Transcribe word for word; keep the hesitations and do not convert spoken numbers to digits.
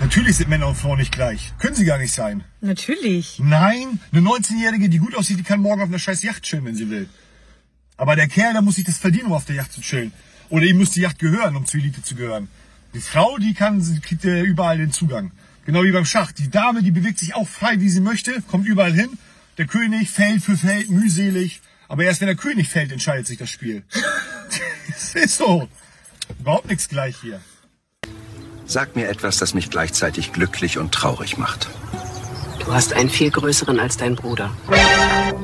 Natürlich sind Männer und Frauen nicht gleich. Können sie gar nicht sein. Natürlich. Nein, eine neunzehnjährige, die gut aussieht, die kann morgen auf einer scheiß Yacht chillen, wenn sie will. Aber der Kerl, der muss sich das verdienen, um auf der Yacht zu chillen. Oder ihm muss die Yacht gehören, um zur Elite zu gehören. Die Frau, die kann, sie kriegt äh, überall den Zugang. Genau wie beim Schach. Die Dame, die bewegt sich auch frei, wie sie möchte, kommt überall hin. Der König fällt für Feld, mühselig. Aber erst wenn der König fällt, entscheidet sich das Spiel. Das ist so. Überhaupt nichts gleich hier. Sag mir etwas, das mich gleichzeitig glücklich und traurig macht. Du hast einen viel größeren als dein Bruder.